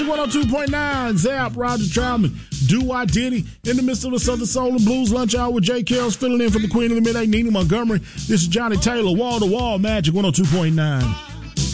102.9, Zap, Roger Troutman, Do I Diddy, in the midst of the Southern Soul and Blues Lunch Hour with Jay Kells, filling in for the Queen of the Midnight, Nene Montgomery. This is Johnny Taylor, Wall to Wall Magic 102.9.